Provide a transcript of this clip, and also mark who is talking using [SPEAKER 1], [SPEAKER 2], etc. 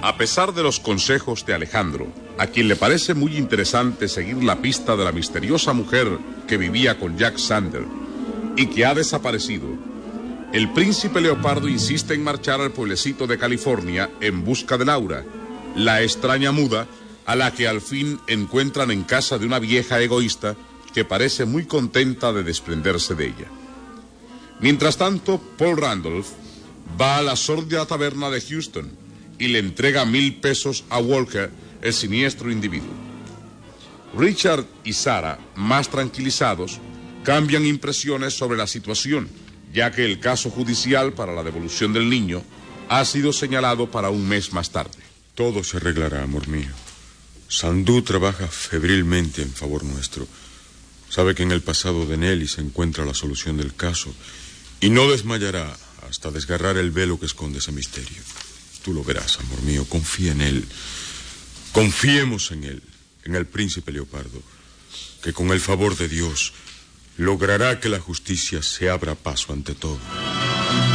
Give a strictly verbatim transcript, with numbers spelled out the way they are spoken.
[SPEAKER 1] A pesar de los consejos de Alejandro, a quien le parece muy interesante seguir la pista de la misteriosa mujer que vivía con Jack Sander y que ha desaparecido, el príncipe Leopardo insiste en marchar al pueblecito de California en busca de Laura, la extraña muda a la que al fin encuentran en casa de una vieja egoísta que parece muy contenta de desprenderse de ella. Mientras tanto, Paul Randolph va a la sórdida taberna de Houston y le entrega mil pesos a Walker, el siniestro individuo. Richard y Sarah, más tranquilizados, cambian impresiones sobre la situación, ya que el caso judicial para la devolución del niño ha sido señalado para un mes más tarde.
[SPEAKER 2] Todo se arreglará, amor mío. Sandú trabaja febrilmente en favor nuestro. Sabe que en el pasado de Nelly se encuentra la solución del caso y no desmayará hasta desgarrar el velo que esconde ese misterio. Tú lo verás, amor mío. Confía en él. Confiemos en él, en el príncipe Leopardo, que con el favor de Dios logrará que la justicia se abra paso ante todo.